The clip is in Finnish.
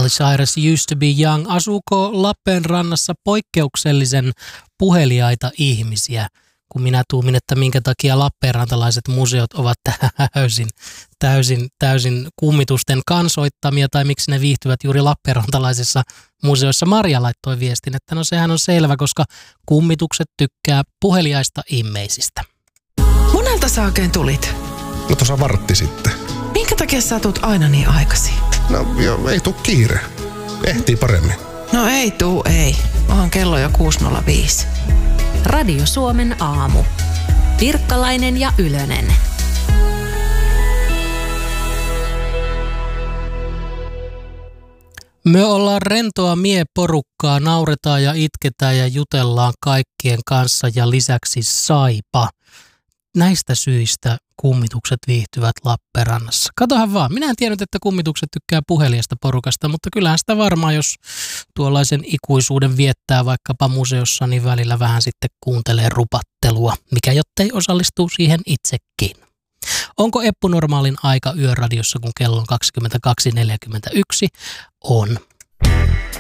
Miley Cyrus Used to be Young. Asuuko Lappeenrannassa poikkeuksellisen puheliaita ihmisiä? Kun minä tuumin, että minkä takia lappeenrantalaiset museot ovat täysin kummitusten kansoittamia, tai miksi ne viihtyvät juuri lappeenrantalaisissa museoissa. Marja laittoi viestin, että no sehän on selvä, koska kummitukset tykkää puheliaista immeisistä. Monelta sä oikein tulit? No tuossa vartti sitten. Minkä takia sä tulet aina niin aikaisin? No joo, ei tuu kiire. Ehtii paremmin. No ei. Onhan kello jo 6.05. Radio Suomen aamu. Pirkkalainen ja Ylönen. Me ollaan rentoa mieporukkaa, nauretaan ja itketään ja jutellaan kaikkien kanssa ja lisäksi saipa. Näistä syistä kummitukset viihtyvät Lappeenrannassa. Katohan vaan, minä en tiennyt, että kummitukset tykkää puhelijasta porukasta, mutta kyllähän sitä varmaan, jos tuollaisen ikuisuuden viettää vaikkapa museossa, niin välillä vähän sitten kuuntelee rupattelua, mikä jottei osallistuu siihen itsekin. Onko Eppu normaalin aika yöradiossa, kun kello on 22.41? On.